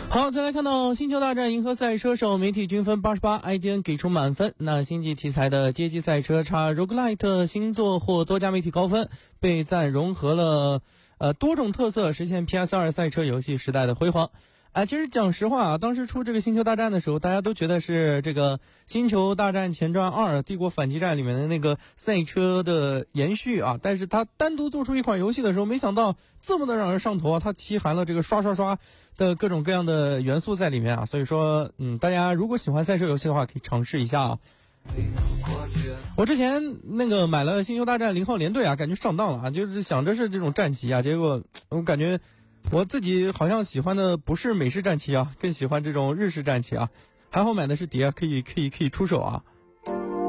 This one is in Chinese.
好，再来看到星球大战银河赛车手媒体均分88，IGN 给出满分。那星际题材的街机赛车差 Roguelite 星座获多家媒体高分，被赞融合了多种特色，实现 PS2 赛车游戏时代的辉煌。其实讲实话啊，当时出这个星球大战的时候，大家都觉得是这个星球大战前传2帝国反击战里面的那个赛车的延续啊，但是它单独做出一款游戏的时候，没想到这么的让人上头啊，它其含了这个刷的各种各样的元素在里面啊，所以说大家如果喜欢赛车游戏的话，可以尝试一下啊。我之前那个买了星球大战0号联队啊，感觉上当了啊，就是想着是这种战旗啊，结果我感觉我自己好像喜欢的不是美式战旗啊，更喜欢这种日式战旗啊。还好买的是碟啊，可以出手啊。